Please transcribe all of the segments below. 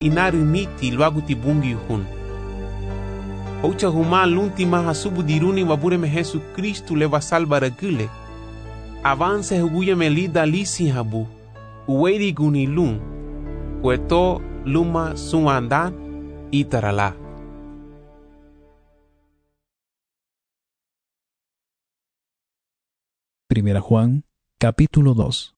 inariniti luagu ti bungi hun. Oucha huma l'ultima hasubu diruni wabureme Jesu Kristu leva salvara gule. Avance huguye melida lisi habu. Uweri guni lun. Cueto luma suandan itarala. Primera Juan, capítulo 2.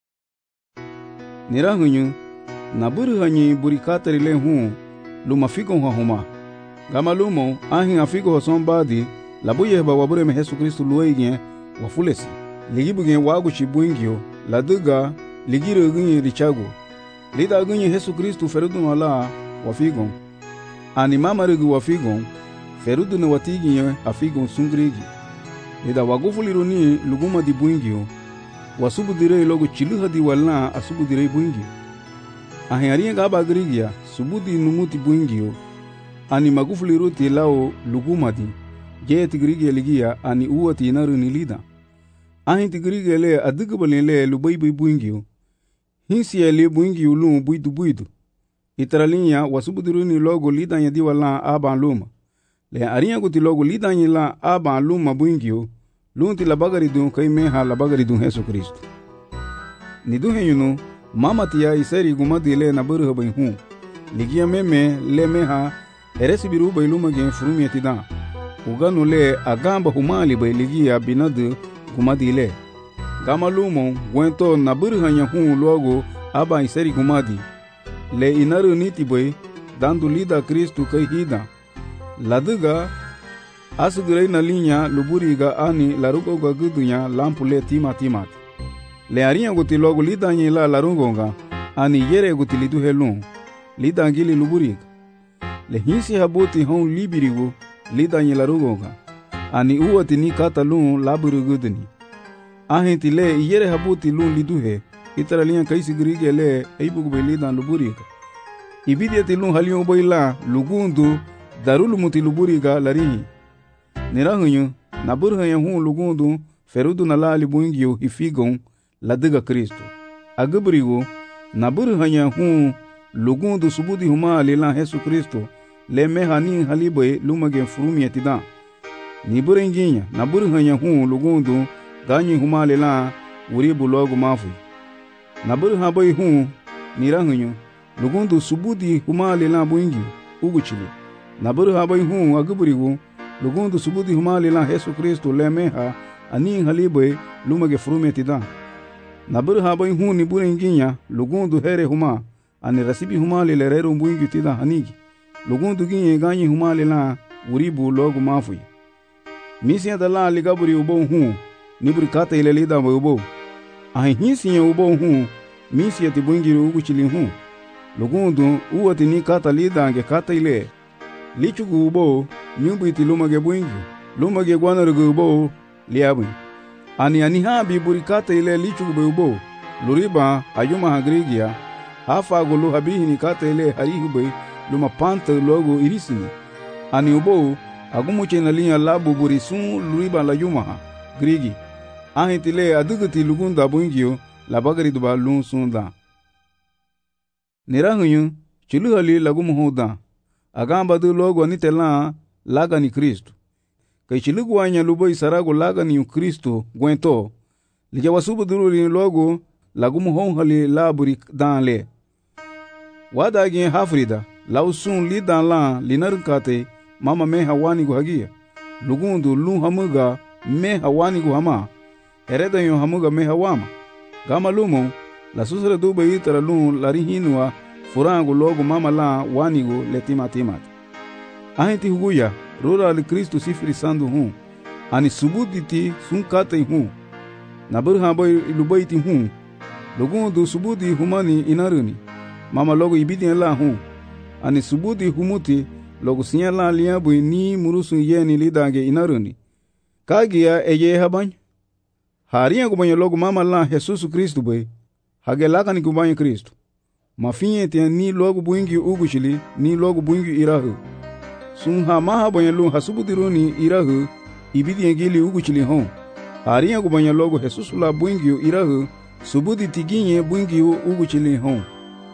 Nirahanyu, naburu hanyi burikatari le hun, luma figo huma. Gama lumo, ahin afigo hosombadi, labuye heba wabure me Yesu Kristu luege, wafulesi. Ligibuge wagu chibuingio, laduga, ligiro gunye richago. Lida gunye Yesu Kristu ferudu wala, wafigo. Ani mama regu wafigo, ferudu ne watigi afigo sungrigi. Lida wagufuliruni luguma di buingio, wasubu direi logo chiluha di walna asubu direi buingio. Ahiaria gaba grigia, subudi numuti buingio, ani magufuliruti lao luguma di, jeti grigia ligia ani uwati inaru nilida. Ahinti grigia le adugabali le lubaibai buingio, hinsi le buingio lu buidu. Itaralinya wasubu diruni logo lidanya di walna aban luma. Le aria guti logo lidanya la aban luma buingio, lunti labagari dun kai meha labagari dun Yesu Kristu. Ni duhe yunu, mama tia iseri gumadi le naburu habai hun. Ligia meme le meha, eresi biru bai luma gen furumi atidan. Uganu le agamba humali bai ligia binadu gumadi le. Gama lumo, gwento naburu hanya hun logo aba iseri gumadi. Le inaru niti bai, dandu lida Kristu kai hida. Laduga, asugurei na linha luburiga ani larugoga gudunya lampule timat. Le arinha guti logo lidanyi la larugonga ani yere guti lidu helun lidangili luburiga. Le hinsi habuti hon libirigo lidanyi larugonga ani uwati ni kata lun laburu guduni. Ahinti le yere habuti lun liduhe itara linha kaisi grige le eibugbe lidan luburiga. Ibidiati lun halion boila lugundu darulumuti luburiga larihi. Nirahanyu, naburu hanya hun lugundu, ferudu na lali buingio hifigon, ladiga Kristu. Agaburigo, naburu hanya hun lugundu subudi huma lilan Yesu Kristu, le meha ni halibe lumagen furumi atidan. Niburu inginya, naburu hanya hun lugundu, ganyi huma lilan uribu logo mafui. Naburu habai hun, nirahanyu, lugundu subudi huma lilan buingio, uguchili. Naburu habai hun agaburigo, lugundu subudi humali la Yesu Kristu le meha ani halibe lumage frume tidan. Naburu habai hun ni bure inginya lugundu here huma ani rasibi humali le reru mbuingi tidan hanigi. Lugundu ginye ganyi humali la uribu logu mafui. Misi ya dala ligaburi ubo hun niburi kata ile lida ubo. Ahi hinsi ya ubo hun misi ya tibungi uguchili hun. Lugundu uwati ni kata lida ange kata ile. Lichugu ubo nyumbu iti lumage buingi, lumage guanarugu ubo liabun. Ani habi burikata ile lichugu be ubo, luriba ayuma hagrigia, hafa gulu habihi ni kata ile harihu be luma panta logo irisini. Ani ubo agumuche na linya labu burisun luriba la yuma grigi. Ahintile aduguti lugunda buingio labagari duba lun sunda. Nirahanyu chuluhali lagumu hoda. Agamba du logo nitela laga ni Kristu. Kai chilugu wanya lubo isarago laga ni Kristu gwento. Lija wasubu duru ni logo lagumu honghali laburi danle. Wada gen hafrida lausun li dan la linarkate mama me hawani gu hagia. Lugundu lu hamuga me hawani gu hama. Hereda yon hamuga me hawama. Gama lumo la susre dube itara lu larihinua furangu logo mama la wanigo le timat. Ahinti huguya rora li Kristu sifiri sandu hun. Ani subuditi sunkate hun. Naburu habai lubaiti hun. Lugundu subudi humani inaruni. Mama logo ibidi la hun. Ani subudi humuti logo sinya la liabu ni murusun yeni lidange inaruni. Kagia eye habany. Haria kubanya logo mama la Jesus Kristu bay. Hage lakani kubanya Kristu. Mafinye te ni logo buingi ugushili ni logo buingi irahu. Sunha maha banyalung hasubudiruni irahu ibidi engili uguchili hon. Haria kubanya logo Jesus la buingi irahu subudi tiginye buingi uguchili hon.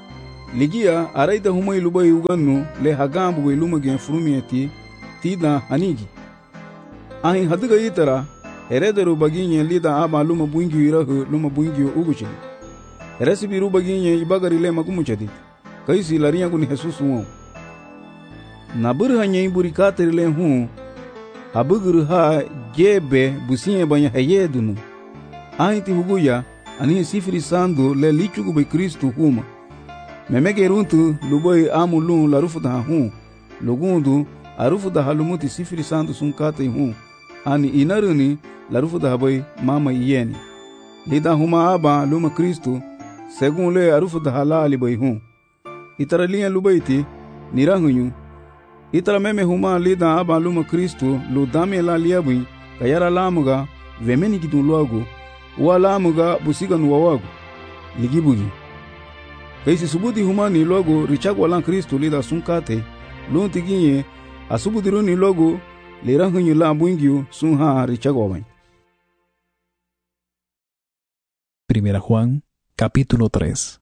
ligia araida humai lubai uganu le hagambu we lumage frumieti tida hanigi ahin hadiga itara herederu baginye lida aba luma buingi irahu luma buingi uguchili heresibiru baginye ibagari le magumuchadi kaisi laria guni Jesus wo nabur hanye burikatri le hu abuguru ha gebe businye banya hayedunu ahinti huguya ani sifiri sandu le lichugu be Kristo huma memege runtu lubai amulun larufuda hu lugundu arufuda halumuti sifiri sandu sunkate hu ani inaruni larufuda bai mama iyeni lida huma aba luma Kristo segun le arufuda halali bai hu itara liya lubaiti nirahunyu itara meme huma lida aba luma Kristo lu dame la liabi kayara lamuga vemeni gidun luagu wala muga busiga nuwawagu ligibugi kaisi subudi humani logo richagwa lan Kristo lida sunkate lunti ginye asubudiruni logo lirahunyu la buingyu sunha richagwa bai. Primera Juan, capítulo 3.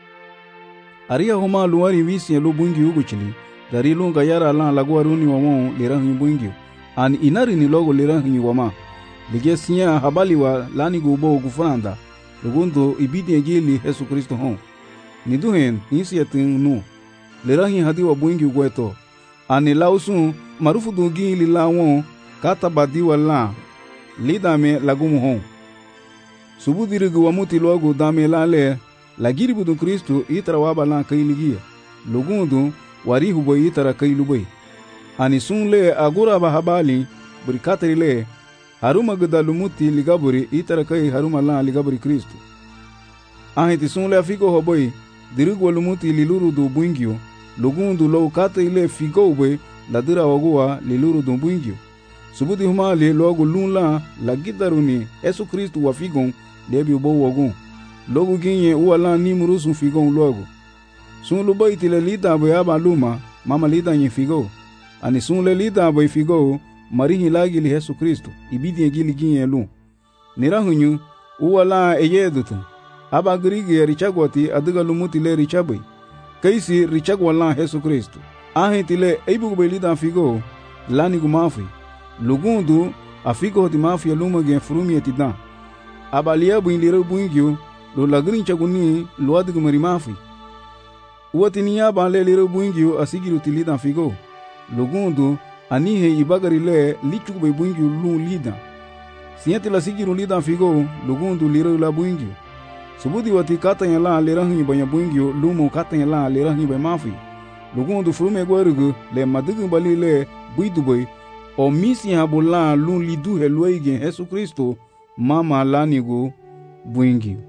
Aria huma luari visi lo buingyu uguchili dari lunga yara lan laguaruni wamo lirahunyu buingyu an inari ni logo lirahunyu wama ligesia habali wa lani gubo gufanda lugundu ibidi egili Yesu Kristo hon niduhen nisiatin nu lerahi hadi wa buingi gweto ani lausun marufu dungi lilawon kata badi wala lidame lagumu hon subudirigu wa muti logo dame lale lagiri budu Kristo itara wabala kailigia lugundu warihu boy itara kailubai ani sunle agura bahabali burikatri le haruma gudalumuti ligaburi itara kai haruma la ligaburi Kristo ahiti sunle afigo hoboi dirigu lumuti liluru do buingio lugundu lo kata ile figo be ladira wagua liluru do buingio subudi humali logo lunla lagidaruni Yesu Kristo wa figon lebi bo wagun logo ginye uala ni murusu figon logo sun lo baiti le lida be aba luma mama lida nyi figo ani sun le lida be figo marihi lagi li Yesu Kristo ibidi egili ginye lu nirahunyu uwala eyedutu aba grigi richagwati adiga lumuti le richabai kaisi richagwala Yesu Kristo ahitile eibu belida figo lani gumafi lugundu afigo di mafia luma gen frumieti dan abalia buindire buingyo lo lagrin chaguni lo adigu marimafi uwatini aba le lire buingyo asigiru tilida figo lugundu anihe ibagari le lichugu be buingyo lu lida sienti la sigiru lida figo lugundu lire la buingyo subudi wati katanya la lerahi banya buingyo lumu katanya la lerahi be mafi lugundu frume gwarugu le madigu bali le buidubai o misi habula lu lidu helwege Yesu Kristo mama lanigu buingyo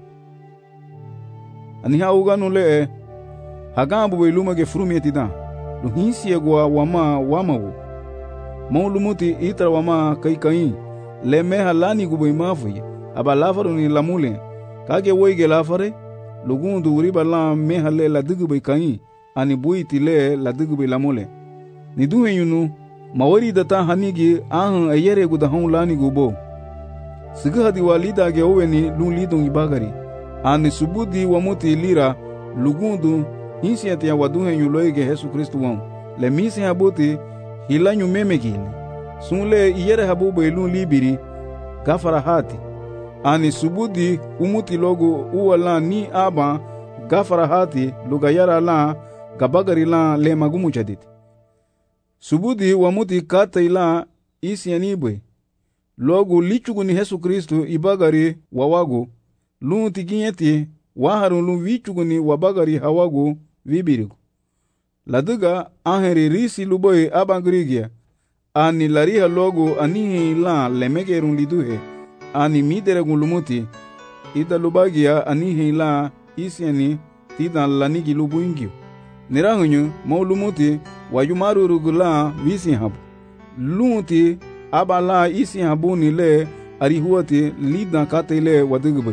ani hauganu le hagambu be lumage frume etida lu hinsi egwa wamawo maulumuti itra wama kai le meha lanigu be mafi abalafaru ni lamule kage woige lafare lugundu uriba la meha le la digu be kai ani buiti le la digu be lamule ni duhenyunu mawari data hanigi ahan ayere guda hon lani gubo siga hadi walida ge oweni lu lidon ibagari ani subudi wamuti lira lugundu hinsiati ya waduhenyu loige Yesu Kristo won le misi habuti hilanyu memegili sunle iyere habu be lu libiri gafara hati ani subudi umuti logo uwala ni aba gafara hati lugayara la gabagari la le magumu chaditi subudi wamuti kata ila isi anibwe logo lichugu ni Yesu Kristo ibagari wawago lunti ginyeti waharun lu vichugu ni wabagari hawago vibirigo laduga aheri risi luboy abangrigia ani lariha logo anihi la lemegerun liduhe ani midere gulumuti ida lubagia anihi la isiani tida lanigi lubuingio nirahunyu maulumuti wayumaru rugula visi habu lunti abala isi habu ni le arihuati lida kate le wadugubai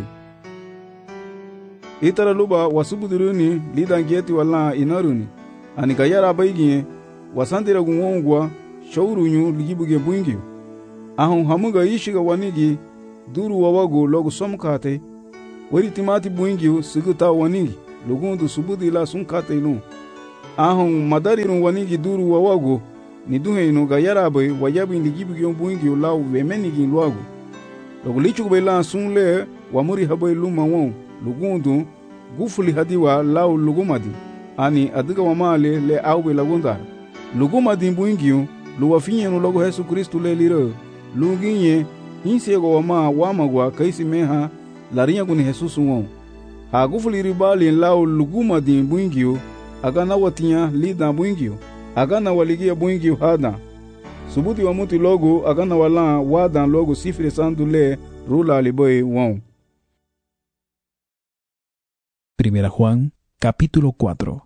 itara luba wasubuduruni lida ngieti wala inaruni ani gayara baigie wasandira gungongwa shaurunyu ligibuge buingio ahun hamuga ishiga wanigi duru wawago logo somkate wari timati buingio siguta wanigi lugundu subudi la sunkate ilun. Ahon madarirun wanigi duru wawago, ni duhe inu gayarabe wayabi ligibi yon buingi ulaw vemenigi luago. Logo lichukube la sunle wamuri habai luma won, lugundu gufuli hadiwa law lugumadi. Ani adiga wamale le awbe lagundar. Lugumadi buingi luwafinyenu logo Yesu Kristu le lire. Luginye hinsego wama wamagwa kaisi meha larinya kuni Jesus won. Ha gufuli ribali law lugumadi buingi agana watinya lida buingi. Agana waligia buingi hada. Subuti wa muti logo agana wala wadan logo sifre sandule rula liboy won. Primera Juan, capítulo 4.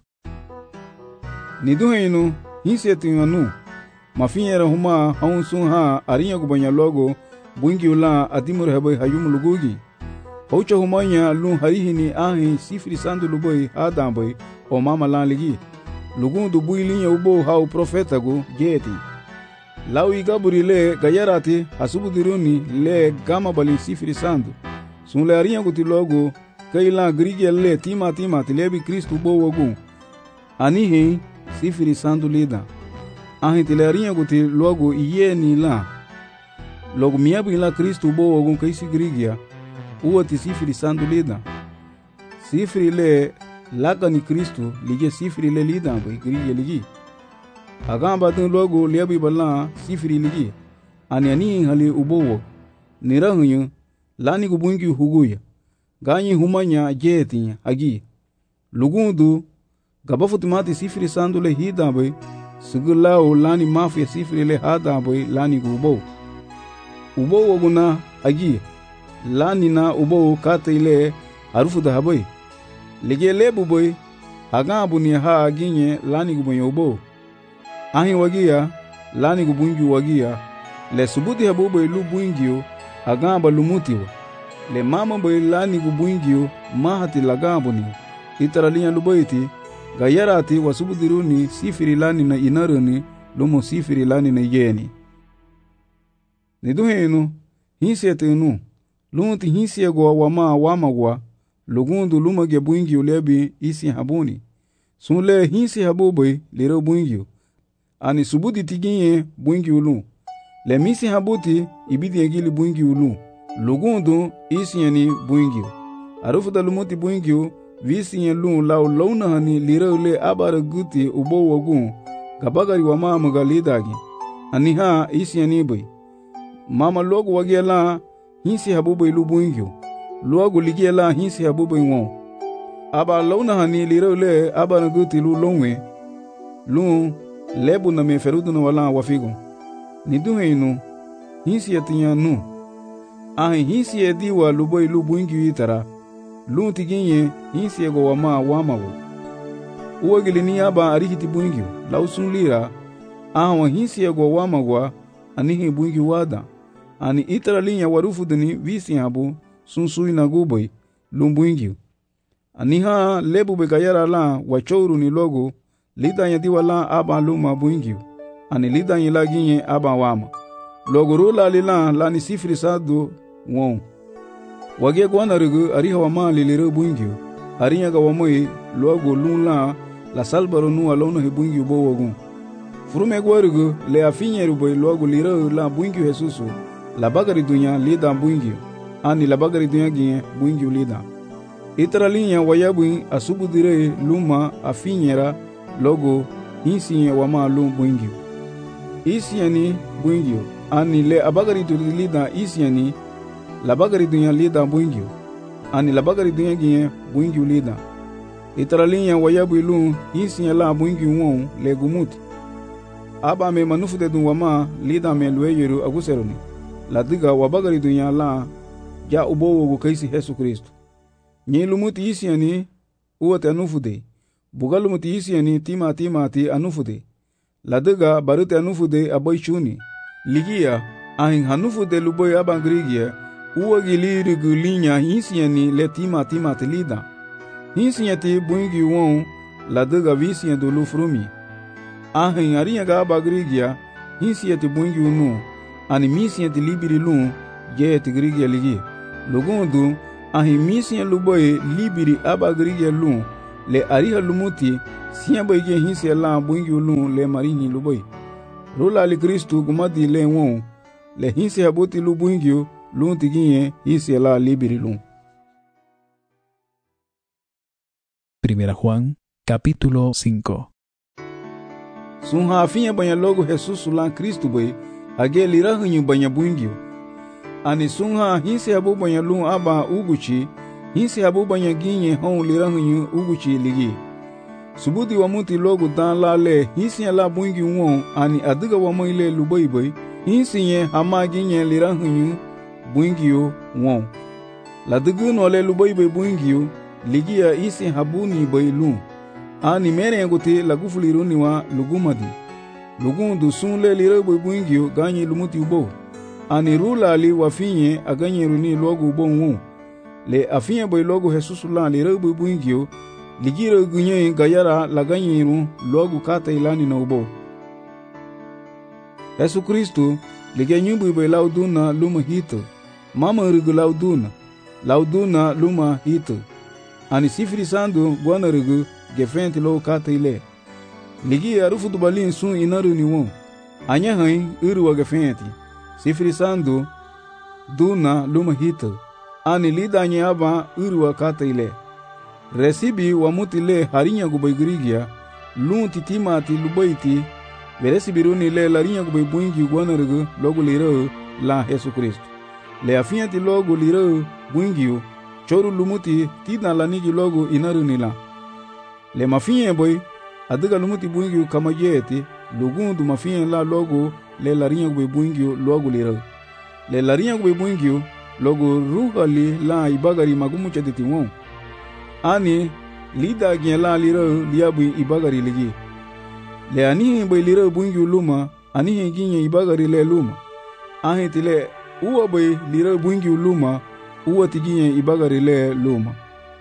Ni duheinu hinsetinganu mafinyera huma haunsun ha arinya gubanya logo buingi ula adimur haboy hayum lugugi. Haucha humanya lun harihini ahi sifri sandulu boy hada boy o mama lan ligi. Lugundu builinya ubo hau profetago geti. Lawi gaburi le gayarati hasubudiruni le gama bali sifri sandu. Sunle arinya guti logo kaila grigel le tima tilebi Kristu bo wogu. Anihi sifri sandu lida. Ahi tile arinya guti logo iye ni la. Logo miyabi la Kristu bo wogu kaisi grigia. Uwati sifri sandu lida. Sifri le laka ni Kristu lige sifri le lida bai grigia ligi. Agamba tin logo liabi bala sifri ligi. Ani hali ubowo. Nirahunya lani gubungi huguya. Ganyi humanya jeti agi. Lugundu gabafutimati sifri sandu le hida bai. Sigulao lani mafia sifri le hada bai lani gubo. Ubowo guna agi. Lani na ubowo kate ile harufu da habai. Lige lebu bai. Agambu ni ha aginye lani gubonya ubowo. Ahi wagia, lani gubungi wagia, le subuti habubo ilu buingio, agamba lumutiwa. Le mama bai lani gubungio, mahati lagambo ni. Itaralinya lubaiti, gayarati wasubudiruni sifiri lani na inaruni, lumo sifiri lani na yeni. Niduhenu, hinsietenu, lunti hinsiegwa wama wamagwa, lugundu lumage buingio lebi isi habuni. Sunle hinsi habubai liro buingio. Ani subuti tiginye buingi ulu. Le misi habuti ibidi egili buingi ulu. Lugundu isi yani buingi. Arufuta lumuti buingi visi yan lu lau launa hani lira ule abara guti ubo wagun. Kabagari wa mama galidagi. Ani ha isi yani bai. Mama logo wagia la hinsi habuba ilu buingi. Logo ligia la hinsi habuba iwon. Aba launa hani lira ule abara guti lu longwe. Lu lebu na meferudu na wala wafigo. Niduheinu hinsi atinya nu. Ahi hinsi ediwa lubo ilu buingi itara. Lu tiginye hinsi ego wama wamago. Uwagili ni aba arihiti buingi. Lausun lira. Ahawa hinsi ego wamagwa anihi buingi wada. Ani itara linya warufuduni visi habu sunsui na guboi lumbuingi. Aniha lebu begayara la wachouru ni logo. Lidanya diwala aba luma buingiu. Ani lidanya laginye aba wama. Logo la lila lani sifri sadu won. Wage gwana rigu ariha wama lilire buingiu. Arinya ga wamoi logo lula la salbaro nuwa lono he buingiu bo wogun. Furume gwa rigu le afinye ruboi logo lire la buingiu Jesusu. La bagari dunya lida buingiu. Ani la bagari dunya ginye buingiu lida. Itara linya wayabui asubu dire luma afinyera logo hinsi wama lu buingio. Isiani buingio. Ani le abagari tu lida isiani la bagari dunya lida buingio. Ani la bagari dunya ginye buingio lida. Itaralinya wayabu ilu hinsi la buingio won le gumuti. Aba me manufu de dun wama lida me lueyeru aguseroni. La diga wabagari dunya la ja ubowo go kaisi Yesu Kristo. Nye lumuti isiani uwate anufude. Bugalu muti isiani timati anufude. Ladiga barute anufude abaishuni. Ligia ahin hanufude luboy abangrigia. Uwagili gulinya isiani le timati lida. Isiani buingi won ladiga visian dulu frumi. Ahin ariya ga abagrigia isiani buingi unu. Ani misiani libiri lu je tigrigia ligi. Lugundu ahin misiani luboy libiri abagrigia lu. le ariha lumuti siya bai gen hinse la bungi ulun le marini lubai rula li Kristu gumadi le won le hinse haboti lu bungi lun tiginye hinse la libiri lun. Primera Juan, capítulo 5. Sunha afinha banha logo Jesus lan Kristu bai age lira hunyu banha bungi ani sunha hinse habu banha lun aba uguchi hinse habu banha ginye hon lira hunyu uguchi ligi subudi wa muti logo dan la le hinse la bungi won ani adiga wa moile lubai bai hinse ye hama ginye lira hunyu bungi won la digu no le lubai bai bungi ligi ya isi habu ni bai lun ani mere ngote la gufuliru ni wa lugumadi lugundu sun le lira bai bungi ganyi lumuti ubo ani rula li wafinye aganye runi logo ubo won le afinye bai logo Jesus la lira bai bungi ligira gunye gayara la ganyiru logo kata ilani na ubo Yesu Kristu lige nyumbu bai lauduna luma hito mama rigu lauduna luma hito ani sifiri sandu gwana rigu gefenti lo kata ile ligi arufu dubalin sun inaru ni won anya hain uru wa gefenti sifiri sandu duna luma hito ani lida anya aba uru wa kata ile resibi wa mutile harinya gubai grigia lun titimati lubaiti veresibi runi le larinya gubai buingi gwana rigu logo lira la Yesu Kristu le afianti logo lira buingi choru lumuti tina lanigi logo inaru nila le mafiye boy adiga lumuti buingi kama yeti lugundu mafiye la logo le larinya gwe buingi logo lira le larinya gwe buingi logo ruhali la ibagari magumu chaditi won ani lida gen la lira liabu ibagari ligi le ani boy lira buingi luma ani ginye ibagari le luma ahitile uwa boy lira buingi luma uwa tiginye ibagari le luma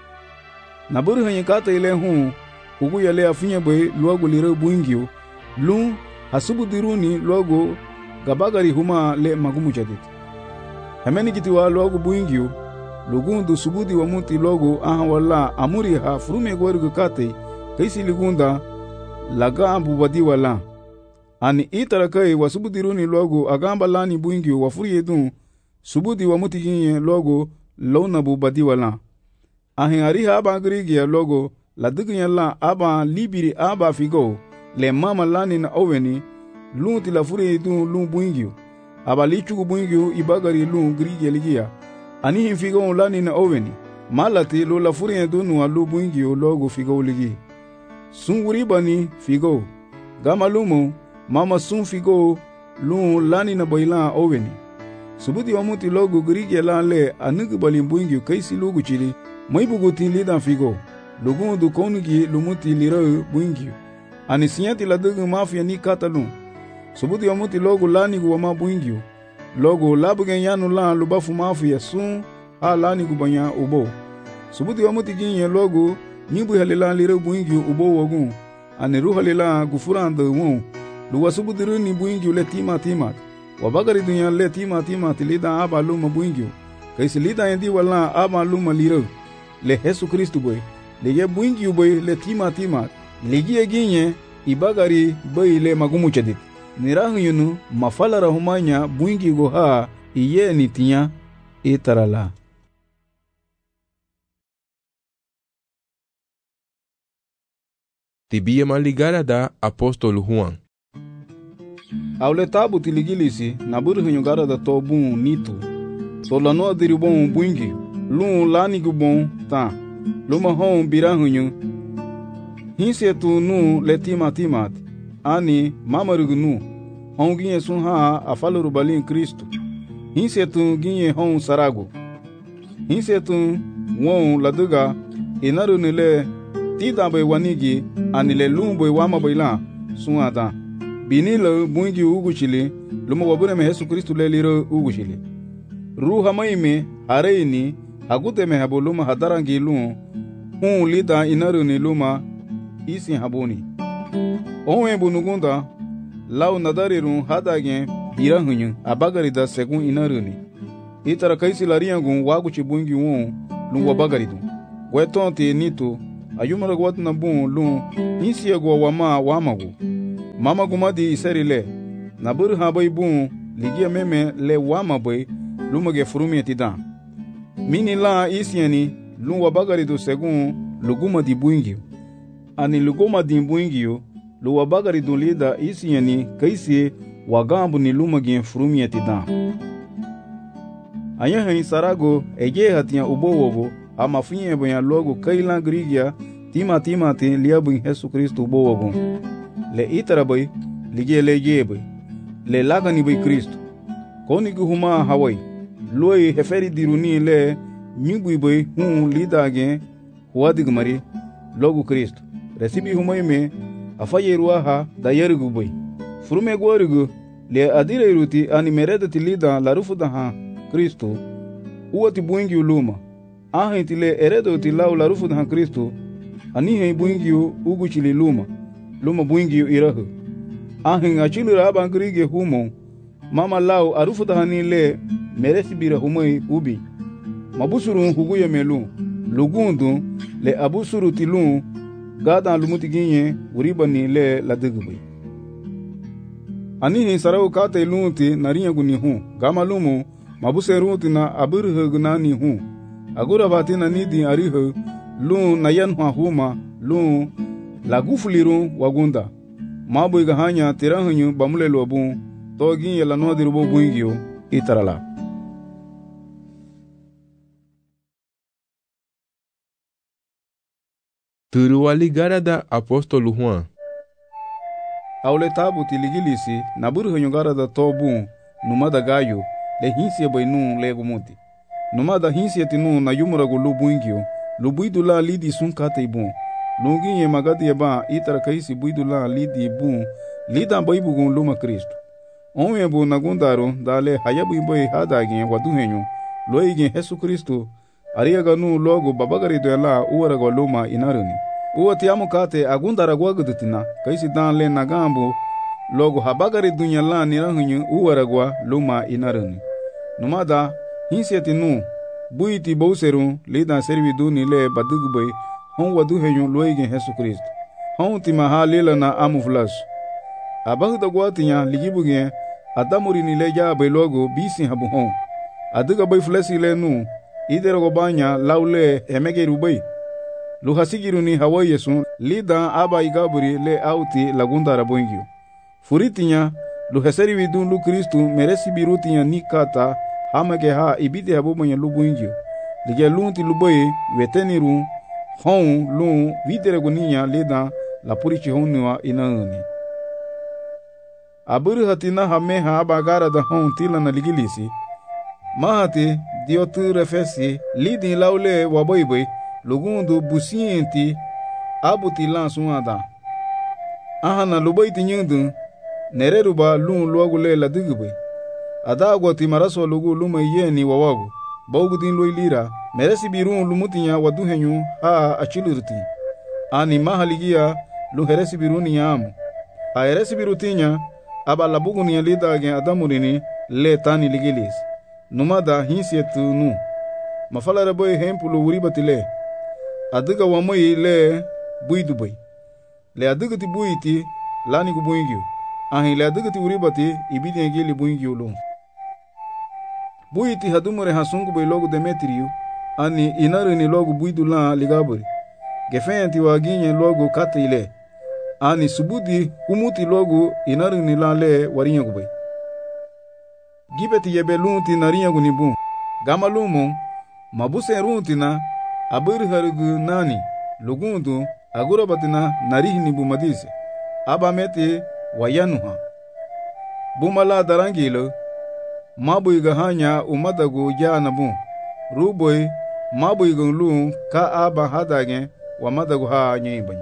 naburu hanye kata ile hun ugu yale afinye boy logo lira buingio lun hasubu diruni logo gabagari huma le magumu chadit hameni kitiwa logo buingio lugundu subudi wa muti logo aha wala amuri ha furume gwergu kate kaisi ligunda laga ambu badi wala ani itarakai wasubu diruni logo agamba lani buingio wafuri edun subudi wa muti ginye logo lona bu badi wala ahin ariha abangrigia logo la dignya la aba libiri aba figo le mama lani na oweni lunti la furi dun lun buingio aba lichugu buingio ibagari lun grigia ligia ani hin figo lani na oweni malati lo la furi dun wa lu buingio logo figo ligi sun wuri bani figo gamalumo mama sun figo lun lani na boilan oweni subudi wa muti logo grigia la le anugu balin buingio kaisi lugu chili maibuguti lidan figo lugundu konugi lumuti lira buingio ani sinyati la dugu mafia ni katalun subudi wa muti logo lani gu wama buingio logo labugen yanu la lubafu mafia sun ha lani gu banya ubo subudi wa muti ginye logo nyibu halila lira buingio ubo wagun ani ruhalila gufuranda won luwa subudi runi buingio le timat wabagari dunya le timat lida aba luma buingio kaisi lida yendi wala aba luma lira le Yesu Kristu boy lege buingi boy le timat legi eginye ibagari boy le magumu chadit nirahu yunu mafala rahumanya buingi go ha iye nitinya itarala Tibia maligara da apóstolo Juan awle tabu tiligilisi naburu hunyugara da tobun nitu tolano adiribon buingi lun lani gubon ta luma hon birahunyu hinse tu nu le timat ani mamarugu nu hon ginye sun ha afaluru balin Kristu hinse tu ginye hon sarago hinse tu won laduga inaru nile tida bai wanigi ani le lun bai wama baila sun ata binilo bungi ugu chili luma wabure me Yesu Kristu le liro ugu chili ruha maime hareini agute me habuluma hadarangi lun lida inaru ni luma isi habuni owe bunugunda lau nadarirun hadagen birahunyu abagari da segun inaru ni itara kaisi lariangun wagu chibungi lun wabagari dun wetonte nito ayumara gwat na bun lun insiya gwa wama wamagu mama gumadi iseri le na bur ha bay bun ligia meme le wama bay lumage furumi tidan mini la isiani lun wabagari do segun luguma di buingio ani luguma di buingio lu wabagari do lida isiani kaisi wagambu ni lumage furumi tidan anya hani sarago ege hatia ubowogo ama finye boya logo kailan grigia tima te liabu Yesu Kristo ubowogo le itara bay lige lege bay le lagani bay Kristo koni guhuma hawai loi heferi diruni le nyugui bay hun lidage huadig mari logo Kristo resibi humai me afaye ruaha da yergu bay furume gorigu le adire ruti ani meredati lida larufu da ha Kristo uati buingi uluma ahin tile eredo tilau larufu da ha Kristo ani he buingi ugu chili luma buingi irahu ahin achilu raba ngrige humo mama lau arufu da hani le meresi bira humai ubi mabusuru huguye melu lugundu le abusuru tilu gada lumuti ginye uribani le ladugbe ani he sarau kate lunti nariya guni hu gama lumu mabuse ruti na abirhe gunani hu agura batina nidi arihe lu nayan huma lu lagufuliru wagunda mabu igahanya tirahanyu bamule lobu togi yela nodiru bo buingio itarala Turuali gara da apóstolo Juan. Aule tabu tiligilisi naburhanyu gara da tobu numada gayo le hinsia bainu lego monte numada hinsia tinu na yumura go lubuingio lubuidula lidi sunkate ibun lungi ye magadi yeba itara kaisi buidula lidi bun lida baibu gun luma Kristo onwe bu nagundaro dale hayabu iboy hadagi waduhenyu loigi Yesu Kristo ariyaga nu logo babagari doela uwara go luma inaruni uwati amukate agundara gwagudutina kaisi dan le nagambu logo habagari dunya la nirahanyu uwara go luma inaruni numada hinsiati nu buiti bouseru lida servidu ni le badugbe hon waduhenyu loigi Yesu Kristo hon tima halila na amuflas abagda gwatinya ligibuge adamuri ni leja be logo bisi habu hon aduga bay flesi le nu idero go banya laule emege rubai luhasigiru ni hawaye sun lida aba igaburi le auti lagunda raboingio furitinya luheseri vidun lu Kristo meresi birutinya nikata hamage ha ibide habu manya lubuingio lige lunti lubai weteniru hon lu videre goninya lida la purichi honwa inani aburu hatina hame ha bagara da hon tilana ligilisi mahati diotu refesi lidi laule waboiboy lugundu busienti abuti lansuada ahana lubaiti nyindu nereruba lun luagule ladugbe adagoti maraso lugu luma yeni wawagu bawgudin loilira meresi birun lumutinya waduhenyu ha achilurti ani mahaligia luheresi biruni yamu a heresi birutinya aba labugun ya lidage adamurini le tani ligilis numada hinsietu nu mafala boy hempulu wuribatile adiga wamoi le buidubai le adiga ti buiti lani ku buingio ahin le adiga ti wuribati ibidi ngeli buingio lo buiti hadumure hasungu bay logo Demetriu ani inarini logo buidula ligaburi gefenti waginye logo katile ani subudi umuti logo inarini la le warinya kubay gibeti yebelunti narinya gunibu gamalumu mabuse runtina abur harugu nani lugundu agurabatina narihni bumadise abamete wayanuha bumala darangilo mabuy gahanya umadagu janabu ruboy mabuy gunlu ka aba hadage wamadagu ha nyibany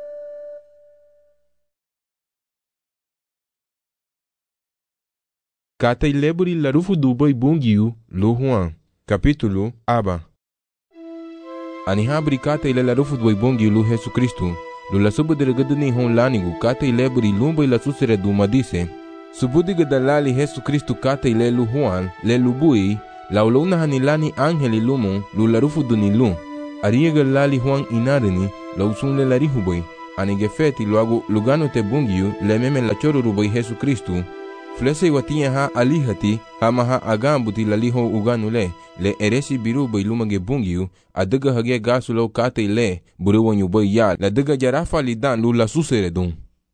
Kata ileburi larufu duboy bungiu lo Juan. Capítulo aba. Anihabri kata ile larufu duboy bungiu lo Yesu Kristo. Lo la subu deregadani hon lanigu kata ileburi lumboy la susere dumadise. Subudiga dalali Yesu Kristo kata ile lo Juan le lubui la ulona hanilani angeli lumo lo larufu dunilu. Ariega lali Juan inarini la usun le larihubay, ani gefeti luago lugano te bungiu le meme la choro rubay Jesu Kristu, flese watinya ha alihati hama ha agambuti laliho uganu le eresi biru bay lumage bungiu, adaga hage gasulo kate le burewanyu bay ya, la daga jarafa lidan lula suseredun.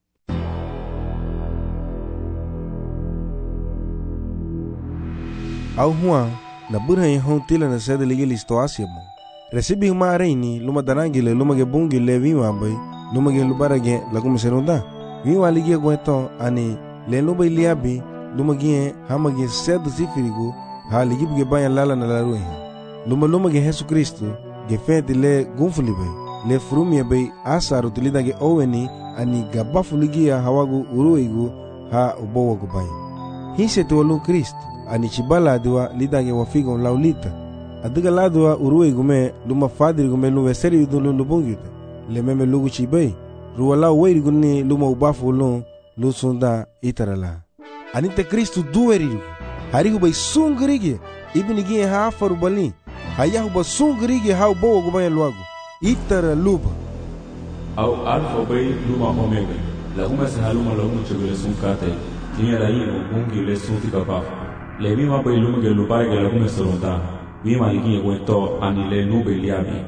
Au Juan, na burha in hon tila na sede ligili stoasia mo. Recibi huma reini, luma danangile, luma ge bungi le viwa bay, luma ge lubarage la kumiserunda. Viwa ligia gweto, ani le luba iliabi, luma ge hama ge sedu sifirigu, ha ligibu ge bayan lala na laruiha. Luma ge Jesu Kristu, ge fenti le gunfuli bay, le frumia bay asaru tilida ge oweni, ani gabafu ligia hawagu uruigu, ha ubowa gubay. Hise tuwalu Kristu. Ani chibala adwa lidange wafigo laulita adiga ladwa uruwe gume luma fadiri gume luwe seri yudun lubungita le meme lugu chibay ruwala weiri gunni luma ubafu lun lusunda itarala anite Kristu duwerigu harigu bay sungrige ibnigi hafaru bali hayahu ba sungrige hau bowo gubay luagu itara luba au alfa bay luma omega la uma sahaluma la uma chugule sunkate tinya raino bungi le suntika bafa le mima bay lumage lubarage la kuma seronda mima ligi gweto ani le nube liabi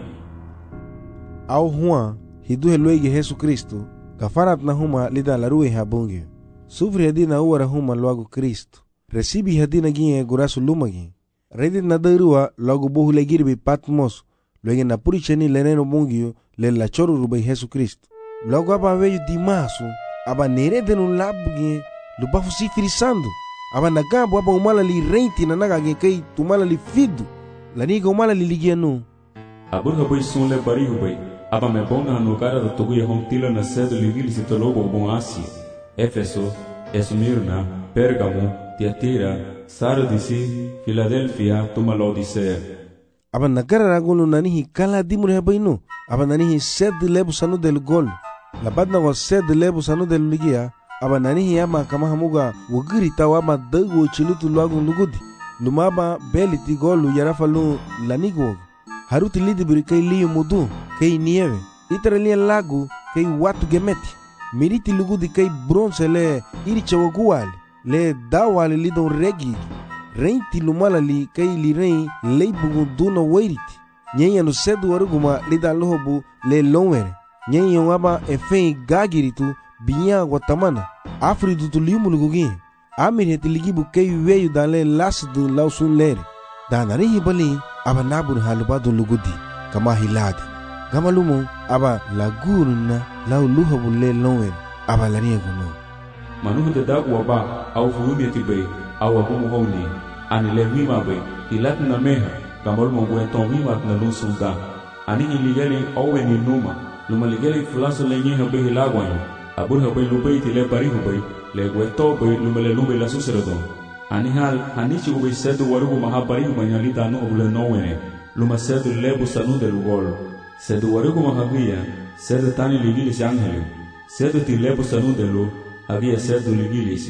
au Juan hidu luege Jesu Kristu kafarat na huma lida la ruwe habungi sufri hadina uwara huma luagu Kristu recibi hadina gie gurasu lumagi redit na darua luagu bohu le girbi Patmos luege na puricheni le neno bungio le la choru rubay Jesu Kristu luagu aba veju dimasu aba neredenu labugie lubafu sifirisandu aba nagambo aba umala li renti na naga kai tumala li fidu la niga umala li ligianu aburga boy sunle barihu boy aba me bonga no cara do togu yehon tila na sedo ligili sitologo bon Asia Efeso Esmirna Pergamo Tiatira Sardisi Philadelphia tuma Laodicea aba nagara ragunu nanihi kala dimure bainu aba nanihi sed lebu sanu del gol la badna wa sed lebu sanu del ligia aba nanihi ama kama hamuga wugiri tawa ama dagu chilutu luagu lugudi lumaba beliti golu yarafalu lanigo haruti lidi birikai liyo mudu kai nieve itaralia lagu kai watu gemeti miriti lugudi kai bronze le iricha waguali le dawali lidon regi reinti lumala li kai li rein leibugu duna wairiti nyenya no sedu waruguma lida lohobu le lonwere nyenya waba efei gagiritu binya guatamana afridu tuliumu lugugi amir hetiligibu kei weyu dale lasdu lausun lere danari hibali aba nabun halubadu lugudi kama hiladi gamalumu aba laguruna lau luhabu le lonwer aba laniya guno manuhu de dagu waba au furumi etibe au abumu honi ani le wima be ilat na meha gamalumu guenton wima na lunsunda ani iligeli owe ni numa luma ligeli fulaso le nyeha be hilagwanyo aburha bay lubay tile barihu bay le gweto bay lumele lube la suseredon anihal hanichi ubay sedu warugu maha barihu manyalita no obule nowene luma sedu lebu sanu del gol sedu warugu maha guia sedu tani ligilis angelu sedu ti lebu sanu delu había sedu ligilis.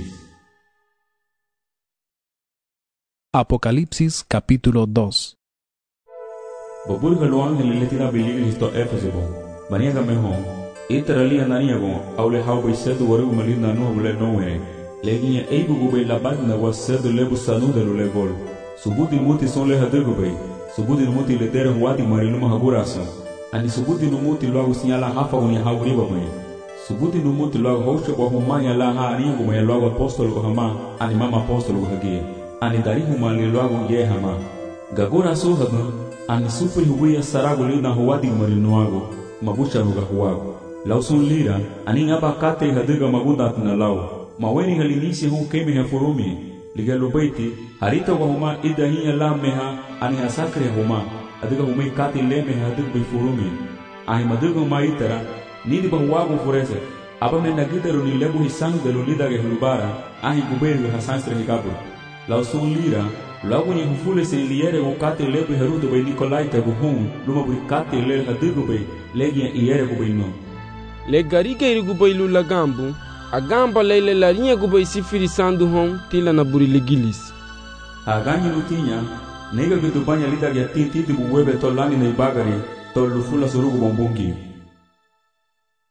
Apocalipsis capítulo 2. Bobulga lo ángel le tira biligilis to Efesebo maniaga mehon itaralia naniago aule haubai sedu warugu malinda no obule nowene leginya eibu gubay labagna was sedu lebu sanu delu le gol subuti muti son le hadegu bay subuti muti le dere huati mariluma haguraso ani subuti numuti logo sinyala hafa unya hawriba bay subuti numuti logo hoshe kwa humanya la ha ani gumay logo apostol ko hama ani mama apostol ko hagie ani darihu mali logo ye hama gaguraso hagu ani supri huya sarago lina huati marinuago mabusha ruga huago lausun lira ani ngaba kate hadiga magunda tna lau maweni halinisi hu kemi hafurumi ligalo baiti harita wa huma idahiya la meha ani asakre huma adiga huma kate leme hadig bi furumi ai madiga maitara nidi ba wago furese aba me nagidaru ni lebu hisang de lulida ge hulubara ai guberi hasanstre higabu lausun lira lagu ni hufule se liere o kate lebu herudo be nikolai te buhun luma bu kate le hadigu be legia iere go be no le garike irigu be lula gambu agamba leile la linha gubei sifiri sandu hon tila na buri ligilis aganyi lutinya nega gitu banya lida ya tinti bu webe to lani na ibagari to lufula surugu bombongi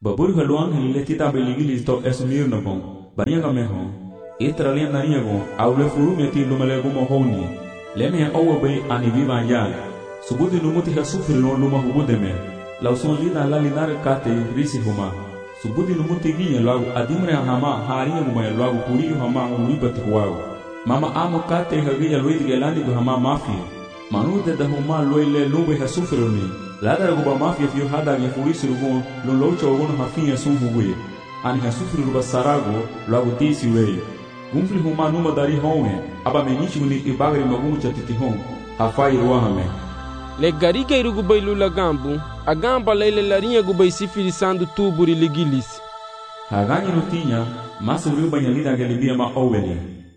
Babur haluang hele tita beligili sto Esmirna bon. Baniaga meho. Itralia nariago aule furu meti lumale gumo honi. Leme owa bay ani viva ya. Subudi numuti hasufri no luma hubudeme. Lauson lina la linar kate risi huma. Subudi numuti ginya lagu adimre hama haria guma lagu puri hama uribati huago. Mama amo kate hagia luidi gelandi hama mafia. Manu de huma loile lumbe hasufri ni. Lada guba mafia fiu hada ya furisi rugo lo locha ogono hafinha sun hugue. Ani hasufri ruba sarago lagu tisi wei. Gumfli huma numa dari honge aba menichi ni ibagri magumu chatiti hon. Afai ruahame. Le gariga irugubai lula gambu, a gamba leile larinha gubai sifirisando tuburi ligilis. Hagani rutinha, masa uriu banhalida galibia ma oweli.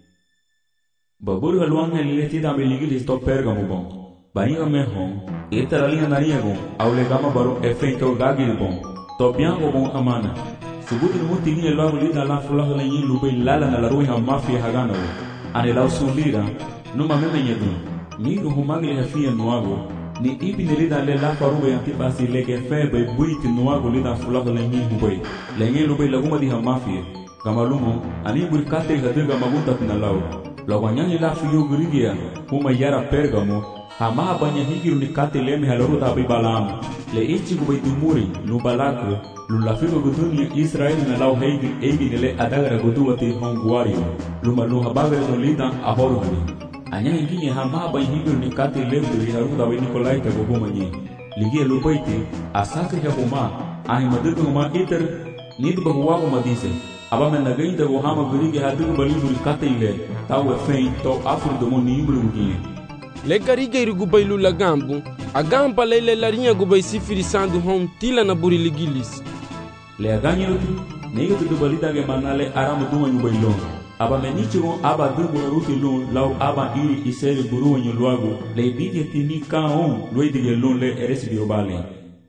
Baburu haluanga liletida beligilis to pergamo bom. Bainga mehon, itaralinha nariago, ao legama baro efeito gagil bom. To bianco bom amana. Subuti no mutinha logo lida la fulaha lenhin lubai lala na laruha mafia hagana. Anelau sulira, numa memenhedun. Migo humagli hafia noago. Ni ipi nilida le la faruba yang tipasi leke febe buiti nuago lida fulaga lengi hubai. Lengi lubai laguma di hamafia. Kamalumo, ani burkate hadiga magunta pinalau. Lagwanyanyi la fiyo gurigia, huma yara pergamo, hama banya higiru ni kate leme halaruta api balamu. Le ichi gubai tumuri, lubalako, lulafigo gudunia Israel na lau heigi egi nile adagara guduwati honguario. Lumaluha bagre no lida ahoruhani. Anya ingine hama ba higiru ni kate lebri haruda ba Nikolai ta goma ni ligia lupaiti asakri ha huma ani madud huma iter nid ba huwa ko madise aba men nagai da hama gurige hadu bali buri kate ile tawe fein to afur do moni ibru gugi Le gariga irugubai lula gambu, a gamba leile larinha gubai sifirisando hon tila na buri ligilis. Le aganyotu nega tu balida ge manale aramu duma nyubailon. Aba menichigo aba dubu ruti lun lau aba iri iseri buru nyuluago le bidi tini kaon luidi gelun le eresi biobale.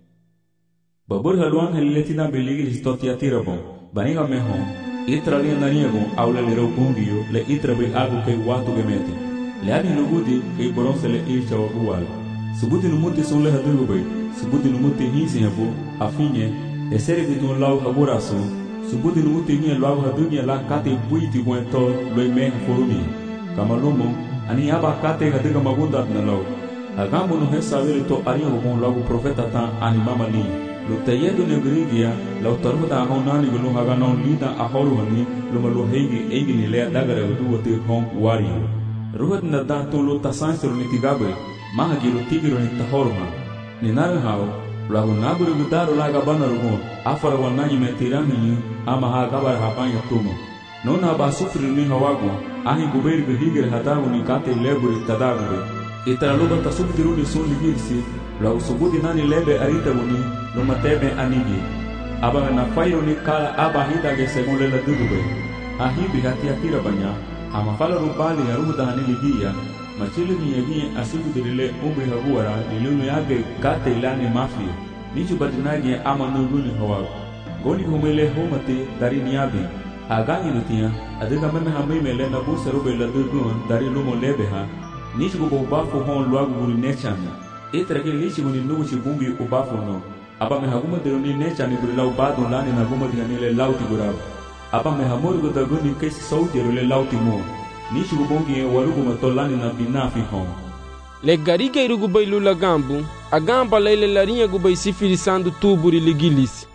Babur haluan haliletina beligil histotia tirabon. Baniga mehon itra li naniago aula le raubungio le itra be algo ke watu gemete. Le ani lugudi ke boronse le ircha wagual. Subuti numuti son le hadugubay. Subuti numuti hinsi habu afinye eseri bidun lau haburaso. Subuti numuti nye lau hadunya la kate buiti huento loi meha forumi. Kamalumo ani aba kate hadiga magunda na lau. Agambo no hesa vele to aria bon lau profeta tan animama li. Lutayedo negrigia lau taruda honani gulu hagana lida ahoruhani lumalu heigi egi ni lea dagara uduwati hon wari. Ruhat na da to lo tasansero ni tigabe mahagiro tigiro ni tahoruha. Ni nawe hao lau naburu gudaro laga banarugo afara wananyi metirani ama hagabar hapanya tumo. Nona ba sufri ni hawago ahi guberi gihigir hatago ni kate leburi tadagure. Itaraluba tasuftiru ni sun ligirsi lau subuti nani lebe arita guni luma tebe anigi. Aba na fayo ni kala aba hitage segun lela dugube. Ahibi hati atira banya ama fala rubali ya ruda haniligia. Machili ni yagi asibu dirile umri haguara lilunu yage kate ilani mafia. Nichu batinagi ama nurguni hawago. Goni humele homate dari niabi. Agangi nutia adega meme hamime le na busa rube la dugun dari lumo lebeha. Nichu go bafo hon luagu guri nechana. Itrake lichi guni nugu chibungi ubafo no. Aba me haguma deroni nechani guri lau badu lani na guma dihanile lauti gurabu. Aba me hamuri go daguni kesi sauti rule lauti mo. Nichu go bongi warugu matolani na binafi hon. Le gariga irugubai lula gambu, a gamba leile larinha gubai sifirisando tuburi ligilis.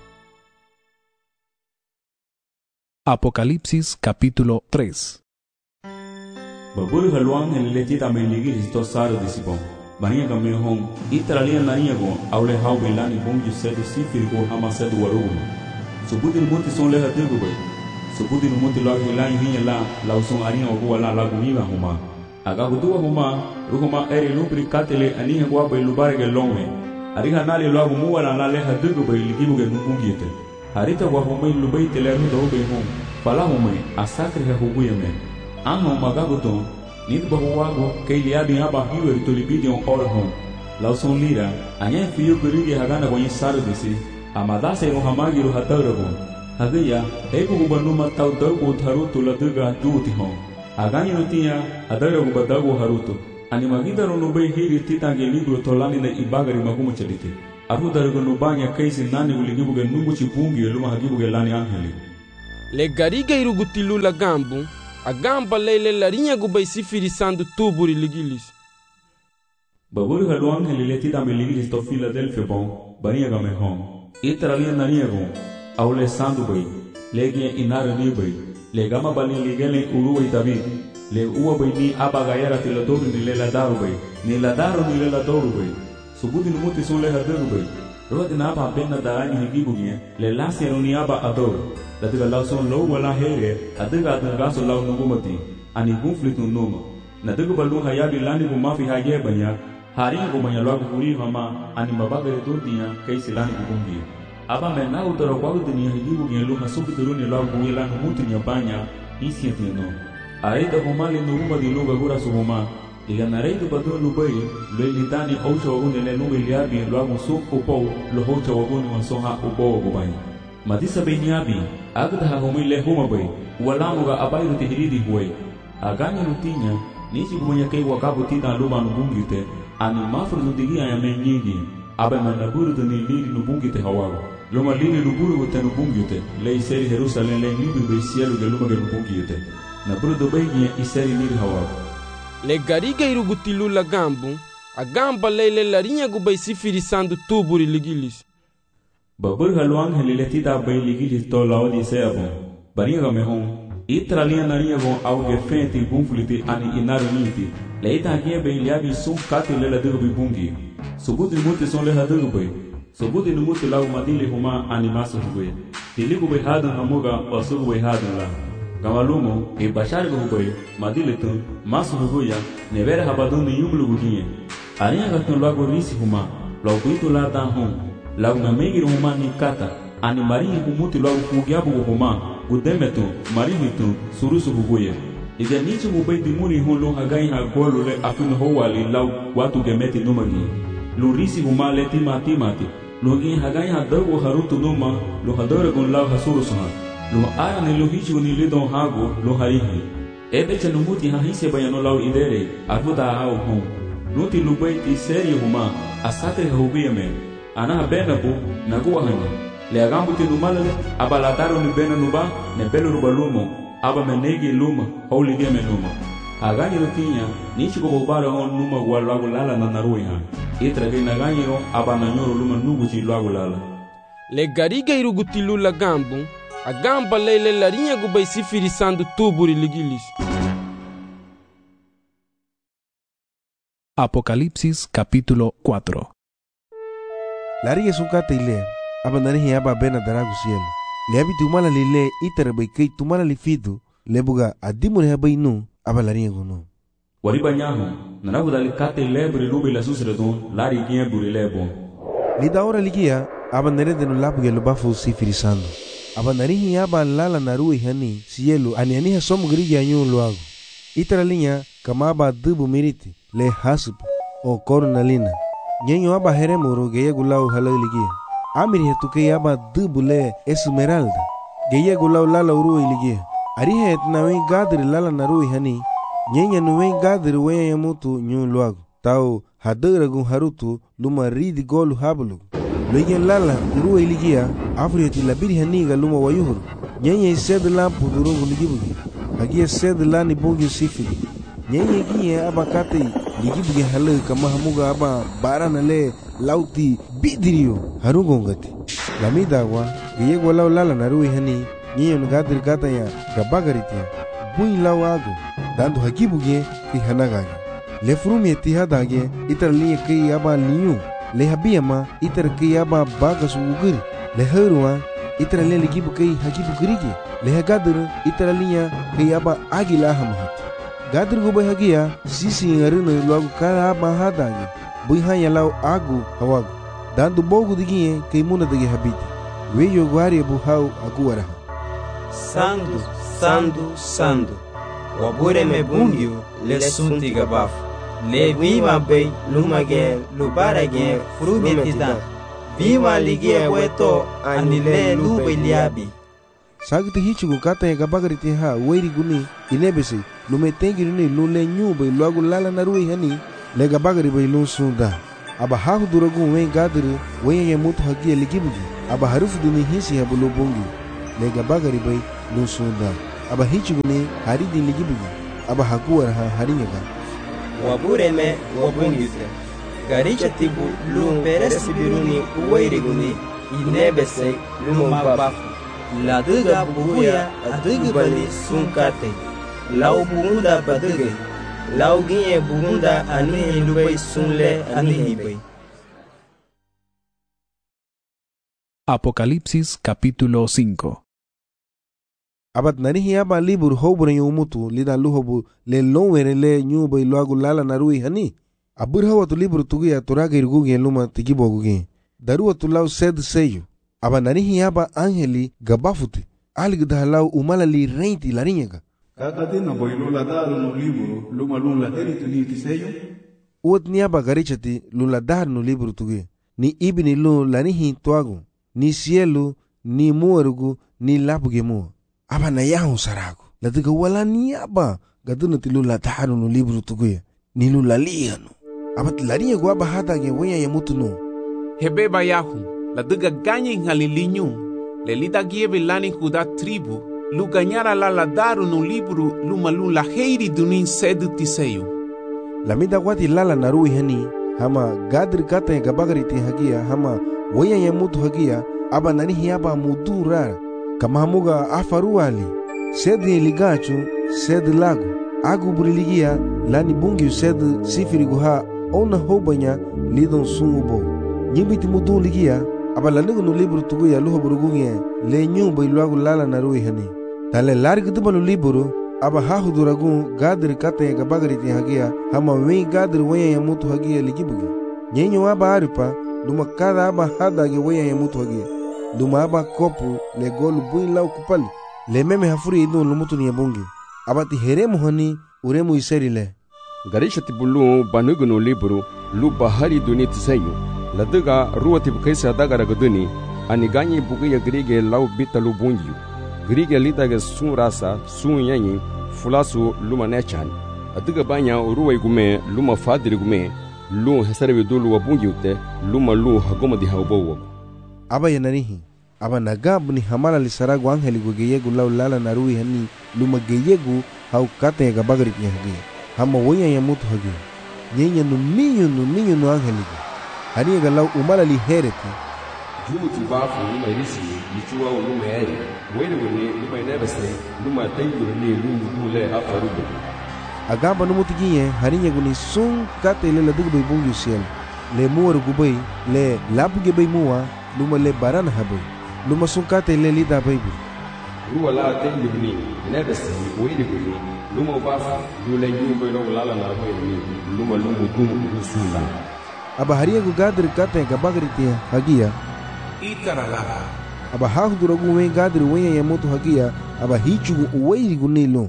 Apocalipsis capítulo 3. Baburu haluan heliletita me ligilis to saro disipon. Bania ga me hon itaralia nania go aule hau belani bonju sedu sifirigo hama sedu warugu. Subuti numuti son leha dirgubai. Subuti numuti lagu hilani hinya la uson arina ogu ala lagu niga huma. Aga hudua huma ruhuma eri lupri katele aniha guaba ilubare ge longwe. Ariha nali lagu muwala la leha dirgubai ligibu ge numbungite. Harita wa huma ilubai teleru da ube hum. Fala huma asakri ha huguye men. Anho magabuton nid bahuwago ke liabi haba hiwe ritolibidi on ora hum. Lauson lira anya fiyo gurigi hagana kwenye saru disi. Amadase no hamagiru hataragon. Hagaya eko gubanuma tau dago haruto la duga duti hum. Agani nutia adarago badago haruto. Animagida ronubai hiri titange libro tolani na ibagari magumu chalite. Arfu darugo no banha kaisi nani guligibuge nungu chibungi luma hagibuge lani angeli. Le gariga irugutilu la gambu, a gamba leile la rinha gubai sifiri sandu tuburi ligilis. Baburi halu angeli letida me ligilis to Philadelphia bon, bania game home. Iteralia naniago, aule sandu bai, legia inara ni bai, le gama bali ligele uruwa David, le uwa bai ni abagayara tiladoru ni le ladaru bai, ni ladaru ni le ladaru bai. Subudi numuti sun le hadaru bai. Rodi na apa pena darani higibugie, le lasi ni aba adoro. Datiga lau son lau wala here, adiga adagaso lau nugumati, ani gunflitu numa. Nadiga balu hayabi lani gumafi haye banya, haringa gumanya lagu kuri hama, ani mabagare durdiya, kaisi lani gubungi. Aba mena utara wagudini higibugie luha subituruni lau guila numuti nyabanya, isi atino. Areda humali nugumadi luga gura suhuma, liga nareidu badu lubai, luelitani oucha waguni le nube liabi, luagu suk upou, lohocha waguni wansoha upou wagubani. Madisa beniabi, agda humi le humabai, walamuga abairu tihiridi huai. Aganya lutinya, nisi gumanya kei wakabu tita luma nubungite, ani mafru nudigia ya menyigi, abe manaburu tani liri nubungite hawago. Luma liri nuburu te nubungite, le iseri Jerusalem le nibi beisielu ge luma ge nubungite. Naburu dobenye iseri liri hawago. Le gariga irugutilu la gambu, a gamba leile la rinha gubai sifiri sandu tuburi ligilis. Babur halu angeli letida bai ligilis to laodi seabon. Bania game home. Iteralia naria gon auge fenti bunfliti ani inaru niti. Leita hagia bai liabi sun kati lela dugubi bungi. Subuti numuti son leha dugubai. Subuti numuti lau madili huma ani masu hubai. Tiligu bai hadan hamuga o sugu bai hadan la. Gamalumo e bashar gubai madili tun masu huguya nevera habadun ni yumlu gugie. Aria gatun lago risi huma. Lau kuitu la dan home. Lau na megir huma ni kata. Ani marinhi humuti lau fugiabu huma. Gudemetu, marihitu, surusu huguye. Ide nichi hubai dimuri hulu hagai hagolu le afinu howali lau watu gemeti numagi. Lurisi huma le timati. Lugi hagai hadagu harutu numa, lu hadoregun lau hasurusuha. Lu aya ni luhichu ni lidon hagu, lu harihi. Ebe chanumuti hahise bayano lau idere, arfuta hau hum. Luti lubai ti seri huma, asate hubiyame. Anaha benabu, naguwa hanyi. Le agambu te numalale, aba lataro ni bena nuba, ne belo rubalumo, aba menegi luma, holy game numa. Agani rotinya, nichi ko bobara hon numa walago lala na naruiha. Itra ge naganyiro, aba nanyoro luma nuguchi lago lala. Le gariga irugutilu la gambu, a gamba leile la rinha gubai sifiri sandu tuburi ligilis. Apocalipsis capítulo 4. La rinha sukata ile. Aba narihi aba bena daragu cielo. Le abi tumala lile itara bai kei tumala li fidu. Le buga adimure habai nu aba larinha gunu. Wariba nyaho, nanagu dali kate lebri lubi la susredon, lari gien buri lebo. Lida ora ligia, aba nerede no labu gelo bafu sifiri sandu. Aba narihi aba lala narui hani cielo ani aniha somu grigi anyu luago. Itara linha kama aba dubu miriti le hasup o cornalina. Nyenyo aba heremuro geya gulau halal ligia. Amiri hetuke aba dubule esmeralda. Geya gulau lala urui ligia. Arihe etnawe gadri lala narui hani. Nyenya nuwe gadri weya yamutu nyu luago. Tau hadaragu harutu luma ridi golu hablu. Luigen lala urui ligia. Afri heti labiri haniga luma wayuhuru. Nyenya ised lampu durungu ligibugi. Hagia sed lani bungi sifiri. Nyenya giye aba kate ligibugi halu kama hamuga aba barana le lauti bidirio harugongati. Lamidagwa geyego lau lala narui hani nyiyo nugadri gata ya gabagaritia bui lau ago dando hagibuge ki hanagage. Le frumi etihadage itar liye kei aba liyu le habiyama itar kei aba bagas uguri le herua itar liye ligibu kei hagibugurige le hagadru itar liya kei aba agila hamahati. Gadru gubay hagia sisi ngarino luagu kara aba hadage bui hanya lau agu hawagu dando bogu digie kei muna dage habiti weyo guaria buhau aguaraha. Sandu wabure me bungio le sunti gabafu le viva bei lumage lubarage frumetida viva ligie weto anile lube liabi. Sagti hichugo kata ya gabagariti ha weiri guni inebesi lumetengi nuni lule nyube luagu lala narui hani le gabagari bai lun sunda aba hahu duragun wen gadiri wen ya mutu hagia ligibugi aba harufu duni hisi habulu bungi le gabagari bai no sunda aba hichuguni haridi ligibugi aba haguar ha harinyaga wabureme wabungite garicha tibu lum peres biruni uwairiguni inebese lum babafu laduga buya aduga bali sunkate lau bunda baduge lau ginye bunda anihi lubai sunle anihi bai. Apocalipsis capítulo 5. Abat nanihi aba libur hobren yumutu lida luhobu le lonwere le nyuba iluagu lala narui hani abur hawatu libur tugia turaga irgugi luma tigibogugi daruwa tulau sed seyu aba nanihi aba angeli gabafuti aligda lau umalali reinti larinyaga kakatina boilula daru no libro luma lula heritu ni tiseyo uot ni aba garichati lula daru no libur tugi ni ibini lu lanihi tuagu ni cielo ni muergu ni lapuge mua aba na yahu saragu latiga wala ni aba gaduna tilu la daru no libru tuguya ni lu la lianu aba tilariya gu aba hata ge wenya ya mutu no hebeba yahu latiga ganye ngalilinyu le lita giebe lani huda tribu lu ganyara la daru no libru lu malu la heiri dunin sedu tiseyu la mida wati lala narui hani hama gadri kata ga bagari ti hagia hama wenya ya mutu hagia aba nani aba mudu rara kama muga afaruali sed ligachu sed lagu agu buriligia lani bungi sed sifiri guha ona hobanya lidon sungubo nyibiti mudu ligia aba lanugu no libru tuguya luho burugunye le nyumba iluagu lala narui hani tale largi dubalu liburu aba hahuduragun gadri kata ga bagari ti hagia hama wen gadri wenya ya mutu hagia ligibugi nyenyo aba aripa luma kada aba hada ge wenya ya mutu hagia luma aba kopu le golu buin lau kupali le meme hafuri idun lumutu ni yabungi abati heremu hani uremu iseri le garisha tibulu banugu no liburu lu bahari duni tisayu ladaga ruwa tibkaisa dagara gaduni aniganye bugiya grige lau bitalu bungiyu grige lidaga sun rasa sun yanyi fulasu luma nechan adiga banya ruwa igume luma fadiri gume lu hesarwe dulu wabungiyute luma lu hagoma di haubowo aba yananihi aba nagabu ni hamala lisaragu angeli gu geyegu lau lala narui hani luma geyegu hau kate ga bagari ti hagi hama wonya ya mutu hagi nyenya no minyo no angeli gu hani ga lau umala li hereti jumuti bafu luma irisi lichuwa luma eri wele wele luma inebese luma tayuru ni lumu dule afarubu agamba no mutiginye harinya guni sun kate le ladugu bay bungu siel le muor gubai le labuge bay muwa luma le barana habai luma sun kate le lida baybu ruwa la tayuru ni inebese wele wele luma bafu dule nyumba no lala na bay ni luma lumu dumu sunna aba hariya gu gadri kate ga bagri ti hagia itarala aba hahuduragu wen gadri wenya ya mutu hagia aba hichugu uweiri gunilo.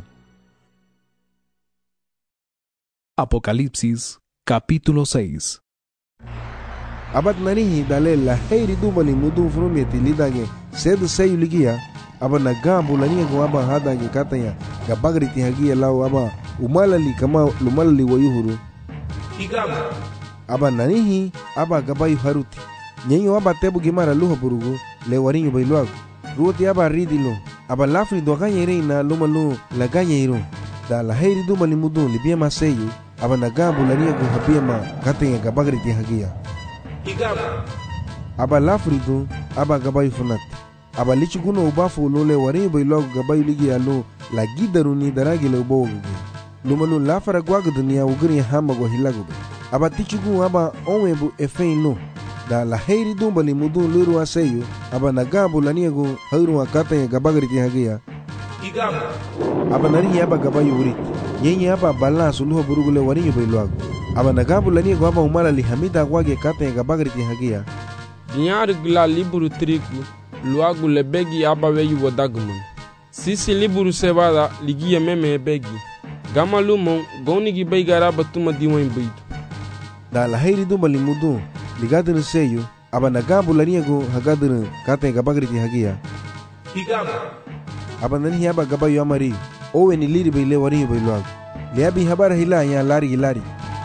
Apocalipsis capítulo 6. Abat nanihi dale la heiri dubali mudu frumeti lidage sed seyu ligia aba nagambu lania go aba hadage katanya gabagri ti hagia lau aba umalali kama lumalali wayuhuru igama aba nanihi aba gabayu haruti nyenyo aba tebu gimara luho burugu le warinyo bailuagu ruoti aba ridilo aba lafri do ganye reina lumalu la ganye iru da la heiri dubali mudu libia maseyu aba nagambu lania go habia ma katanya gabagri ti hagia igama aba lafridu aba gabayu funati aba lichiguno ubafu lole warinyo bailuagu gabayu ligi alo la gidaru ni daragi le ubo gugi lumalu lafara gwagu dunia ugiri hama go hilagu aba tichugu aba onwebu efein lo da la heiri dumbali mudu luru aseyu aba nagambu laniego hauru akata gabagri ti hagia igama aba nari aba gabayu urit nyenye aba bala suluho burugule warinyo bailuagu aba nagambu laniego aba umala li hamida gwage kata gabagri ti hagia dinyar gla liburu triku luagu lebegi aba weyu wadagman sisi liburu sebada ligia meme begi gama lumon gonigi baigara batuma diwan baidu da la heiri dumbali mudu ligadru seyu aba nagambu laniego hagadru kata gabagri ti hagia igama aba nani aba gabayu amari owe ni liri baile warinyo bailuagu liabi habara hila ya lari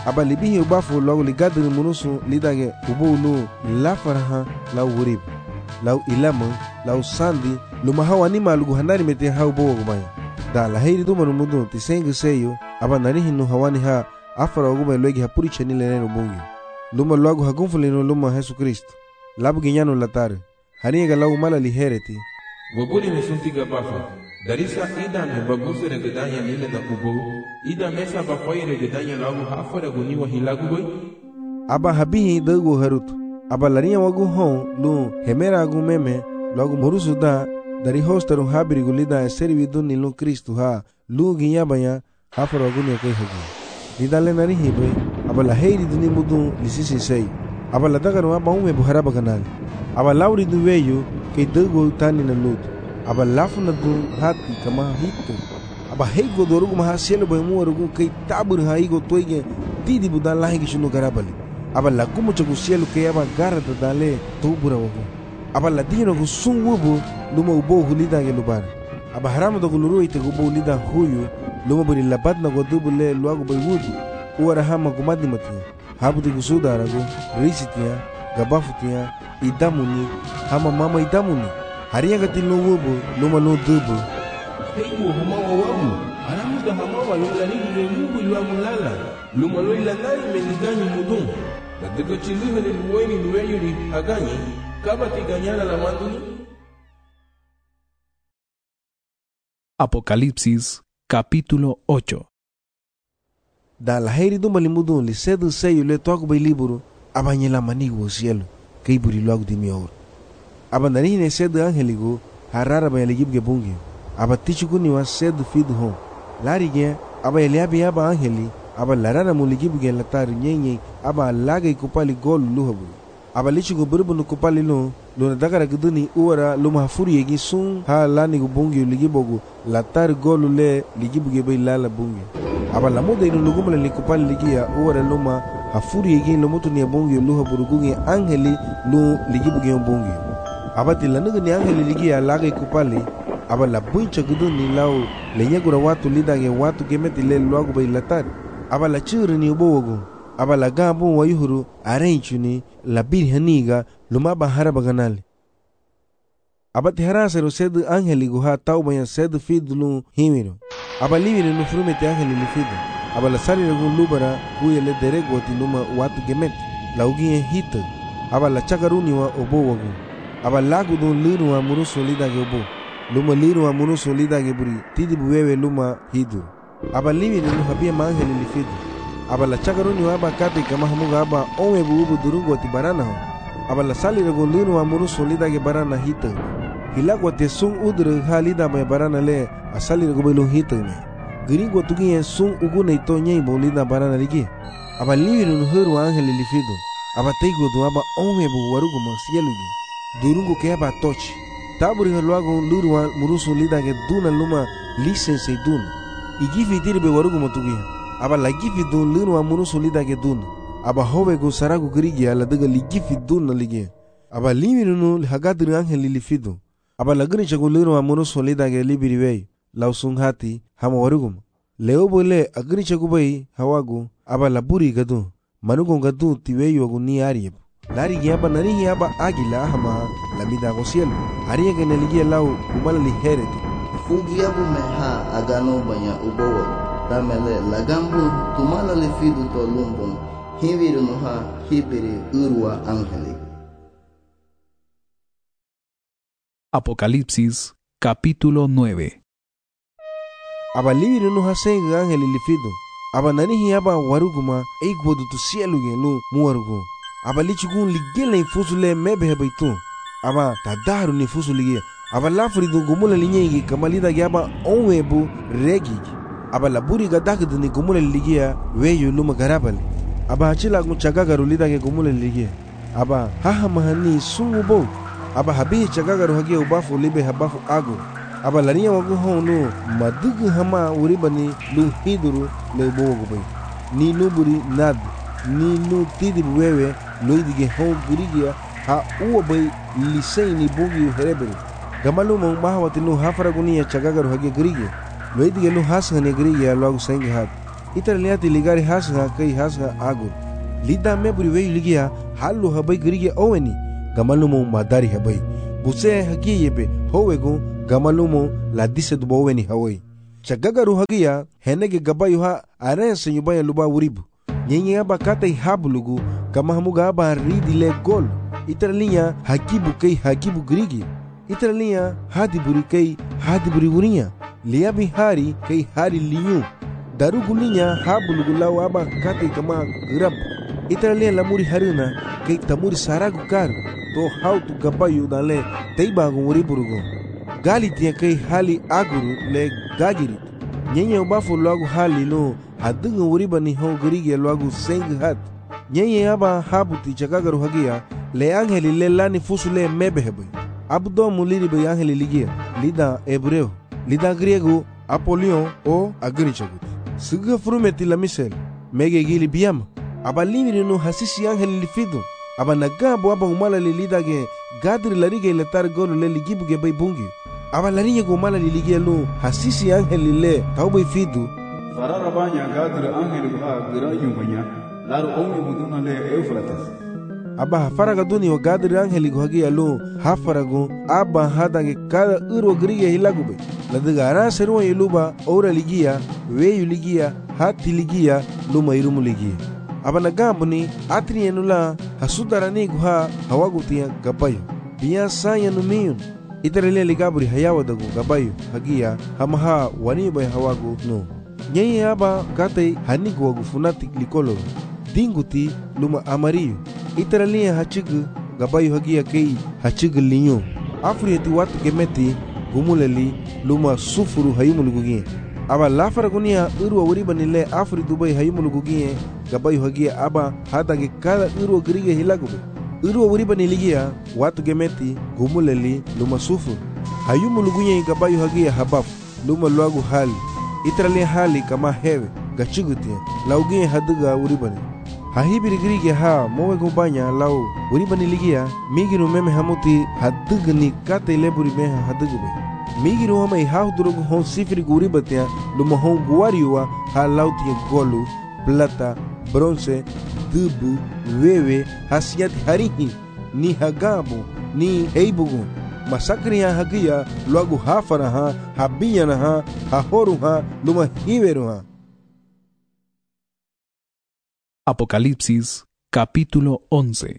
aba libihi ubafu lagu ligadri munusu lidage ubulu la faraha la urib la ilama la sandi luma hawa ni malugu hanari mete ha ubo gumaya da la heiri duma numudu tisengu seyo aba nari hinu hawani ha afara guma logi hapuri chani lene ubungi luma lagu hagunfulino luma Yesu Kristo labu ginyano latare haniga lagu mala lihereti waburi mesuntiga bafa darisa ida me babuse regedanya lile da kubo ida mesa bafai regedanya lagu hafara guniwa hilagu boy aba habihi dagu harutu aba lariya wagu hon lu hemera agu meme lagu murusu da dari hostaru habiri gulida servi dunni lu Kristo ha lu ginyabanya hafara gunia kai hagi didale nari hibe aba la heiri duni mudu lisisi sei aba la dagaru aba ume buhara baganal aba lauri du weyo kai dagu tani na lut aba lafu na du hati kama hitu aba heigo dorugu maha selo boy muarugu kai tabur ha igo toige didi budan lahi gishunu garabali aba la kumu chagu selo kai aba garata dale tubura wagu aba la dino gu sungubu luma ubo hulida ge lubar aba haramu do guluru ite gubo hulida huyu luma buri labat na godubule luagu boy wudu uara hama gumadi matia habu de gusuda aragu risitia gabafutia idamuni hama mama idamuni hariya gati luwubu luma lu dubu heigo hama wawabu haramu da hama wa lulari luwubu luagu lala luma lu ilanari meniganyi mudum da daga chiluhe ni luweni luweyuri aganyi kabati ganyana la manduni. Apocalipsis capítulo 8. Da la heiri do malimudun li sedu seyo le toku bay liburu abanyela manigo o cielo kay buri logo di mior abandani ne sedu angeligo harara bay ligibge bungi abatichu ni wa sedu fidu hon larige aba eliabi aba angeli aba larara mu ligibge latar nyenye aba lagay kupali gol luhabu aba lichu burbu kupali lo na dagara guduni uara luma hafuri yegi sun ha lani bungi ligibogu latar gol le ligibge bay lala bungi aba la muda inu lugumla likupali ligia uara luma hafuri yegi lomutu ni bungi luha burugungi angeli lu ligibugi bungi aba tilanuga ni angeli ligia lagay kupali aba la buncha guduni lao lenyagura watu lidage watu gemeti le luagu bay latar aba la churi ni ubogu aba la gambu wayuhuru arenchuni la birhaniga luma bahara baganali aba tiharasero sedu angeli guha taubaya sedu fidulu himiro aba livire no frumete angeli lifido aba la sari lagun lubara kuyele derego ti luma watu gemeti la ugie hita aba la chakaruni wa obo wagu aba lagu don liru wa muruso lidage obo luma liru wa muruso lidage buri tidi buwewe luma hidu aba livire no habia angeli lifido aba la chakaruni wa aba kati kama hamuga aba onwe buubu durungo ti barana ho aba la sali lagun liru wa muruso lidage barana hita hilagwa te sung udre halida me barana le asali go belo hitme gringo tugi sung ugune to nyei bolida barana ligi aba liru no heru angel lifido aba teigo do aba onwe bu warugo masielugi durungo ke aba toch taburi halwago lurwa murusu lida ke duna luma license dun igifi dirbe warugo motugi aba la gifi dun lurwa murusu lida ke dun aba hobe go sarago grigi ala daga ligifi dun ligi aba liru no hagadri angel lifido aba lagni chaguliru wa munuso lidage libiriwei lausung hati hama warugum leo bole agni chagubai hawagu aba laburi gadu manugo gadu tiweyu agu ni ariyeb lari giaba nari aba agila hama lamida gosiel ariya gene ligia lau umala lihereti ugiabu meha agano banya ubowo tamele lagambu tumala lifidu to lumbum hiviru noha hibiri urwa angeli. Apocalipsis capítulo 9. Aba libiru no hasenga angeli lifido aba nanihi aba waruguma eikwodu tu sieluge lu muwarugu aba lichugun ligele infusule mebe hebaitu aba tadaru ni fusulige aba lafridu gumula linyegi kamalida ge aba onwebu regi aba laburi gadakdu ni gumula ligia weyu luma garabali aba hachila gunchagaga rulida ge gumula ligia aba haha mahani sungubo aba habihi chagagaru hagia ubafu libe habafu agu aba lariya wagu honu madugu hama uribani lu hiduru le ubogu bai ni nuburi nad ni nu tidi wewe loidige hon gurigia ha uwa bai lisei ni bugi hereberi gamalu mong bahawati nu hafaragunia chagagaru hagia gurigia loidige lu hashani gurigia lagu sengi had Itara liati ligari hasga kai hasga agur. Lida meburi weyu ligia halu habai gerige oweni. Gamalumo madari habai. Buse hagi yebe howego gamalumo la dise duba oweni hawai. Chagagaru hagia henege gabayu ha arense nyubaya luba uribu. Nyenye aba katai habulugu kama hamuga aba ridi le gol. Itara linya hagibu kai hagibu gerige. Itara linya hadiburi kai hadiburi urinya. Liabi hari kai hari linyu. Darugulinya habulugu lau aba katai kama gerab. Itara linya lamuri harina kai tamuri saragu karu. To how to gabayu dale teibagu uriburugu. Gali tia kai hali aguru le gagirit. Nyenye ubafu luagu hali no hadungu uriba ni hau gerige luagu seng hat. Nyenye aba habuti chagagaru hagia le angeli le lani fusu le mebehebe. Abdo muliri be angeli ligia lida hebreu lida griego Apolion o agrichagut. Suga frumeti la misel mege gili biam. Aba limiri no hasisi angeli lifidu. Aba nagabo aba umala li lida ge gadri larige le tar golu le ligibu ge bay bungi. Aba larinya go umala li ligia lo hasisi angeli le taubai fidu. Farara banya gadri angeli ha gira yumbanya laru omi muduna le Eufrates. Aba hafaraga duni o gadri angeli go hagia lo hafarago aba hadange kada uro grige hilagube. Ladiga ara seruwa iluba ora ligia weyu ligia hati ligia luma irumu ligia. Aba nagambuni atri enula hasudarani guha hawagutia gabayo. Biya saya numiyun. Itarele ligaburi hayawa dagu gabayo hagia hamaha waniba hawagu no. Nyenye aba katay hanigu wagu funati likolo. Dinguti luma amarillo. Itarele hachigu gabayo hagia kei hachigu linyo. Afrieti watu gemeti gumuleli luma sufuru hayumulugugie. Aba lafaragunia urwa wuriba nile Afri Dubai hayumulugugie gabayo hagia aba hadange kada urwa gerige hilagube. Urwa wuriba niligia watu gemeti gumuleli luma sufuru. Hayumulugugie gabayo hagia habaf luma luagu hali. Itrali hali kama hewe gachigutia laugie haduga wuriba ni. Hahibiri gerige ha mowe gubanya lau wuriba niligia migiru meme hamuti haduga ni kata ileburi meha hadugube. Migiru hama ihahudurugu hon sifiri guribatia luma hon guariwa ha lautia golu, plata, bronze, dubu, wewe, hasiati harihi, ni hagabu, ni heibugu. Masakri ya hagia luagu hafara ha, habiyana ha, hahoru ha, luma hiveru ha. Apocalipsis capítulo 11.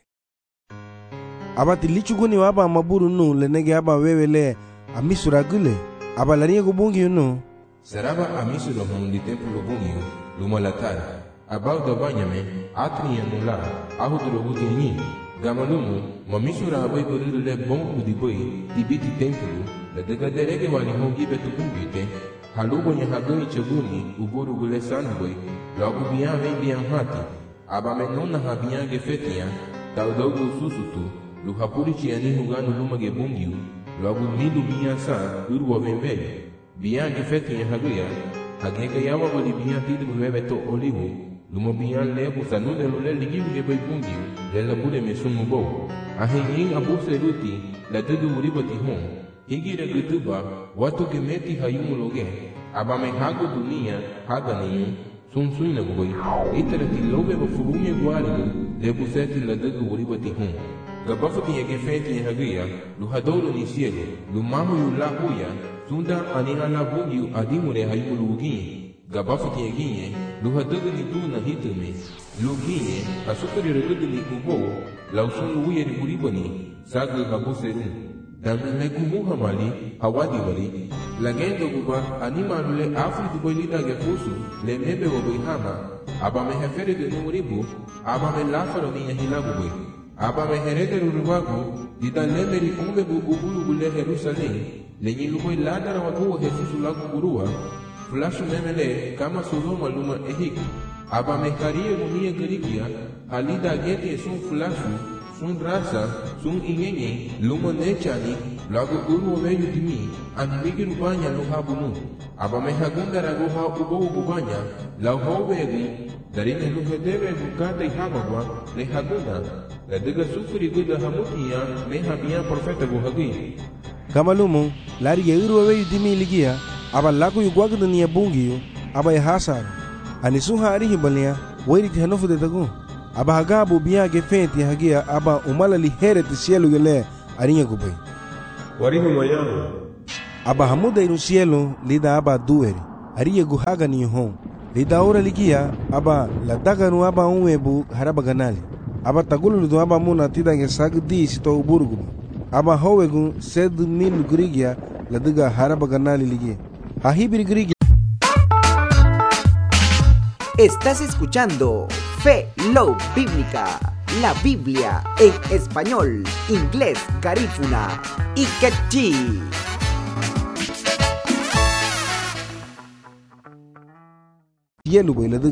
Abati lichuguni waba maburu nu lenege aba wewe le amisura gule. Aba lariye kubungi yuno. Seraba amisura hundi templo bungi luma latara. Abau da banyame atri yanula ahuduro guti ni. Gamalumu mamisura abai boriru le bon udiboi tibiti templo la degaderege wali hongi betu kumbite. Halubo nya hagoi chaguni uburu gule sanboi. Logo biyan vem biyan hati. Aba menona habiyan gefetia. Taudogu susutu. Luhapuri chiani huganu luma gebungiu. Logo milu biyan sa urwa vembele. Biyan gefetia haguya. Hagega yawa wali biyan tidu bebeto olivu. Luma biyan lebu sanude lule ligiu gebay bungiu. Lela bude mesumu bo. Ahenyin abuse ruti. La dedu uribati hon. Higira gutuba. Watu gemeti hayumu loge. Aba mehago dunia hagani. Sunsuina goi. Itarati lobe bafurumye guarimu. Lebuseti la dedu uribati hon. Gabafati ya gefeti ya hagia, luhadoro ni siege, lumahu yu la huya, sunda aniha la bungiu adimure hayulu uginye. Gabafati ya ginye, luhadogo ni duna hitume, luginye, asukari regudu ni kubo, lausunu uye ni buribani, sagu habuserun. Damele muhamali, hawadi wali, lagendo guba animalule Afri Dubai lida gefusu, le mebe wabuihama, aba mehefere de numuribu, aba me lafaro ni yahilagu. Aba meherete ruruwagu, dida lemeri umbe bugulu gule Jerusalem, lenyi lumoi ladara wakuwa Jesus lagu gurua, flashu memele kama Sodoma luma ehik. Aba mekarie mumia gerigia, halida gete sun flashu, sun rasa, sun ingenye, luma nechani, lagu gurua veyu dimi, animigi rubanya luhabunu. Aba mehagunda raguha ubo ububanya, lauho vegu, darine luhedebe bukata ihamagwa, lehagunda. Ladega sufri guda hamutia meha biya profeta guhagi. Kamalumu lari ya urwa weyu dimi ligia aba lagu yu gwagda ni ya bungi yu aba ya hasar. Anisuha arihi balia, wairiti hanofu de tagu. Aba hagabu biage fenti hagia aba umala lihere ti cielo gele arinha gubai. Warihi moyano. Aba hamuda iru cielo lida aba dueri. Aria guhaga ni hon. Lida ora ligia aba la daganu aba unwebu haraba ganali. Aba tagulu do aba muna tida nge sagdi sito uburgu. Aba howegu 7,000 grigia la diga haraba ganali ligia. Hahibiri grigia. Estás escuchando Fe Love Bíblica, la Biblia en español, inglés, garífuna y quechí. Cielo,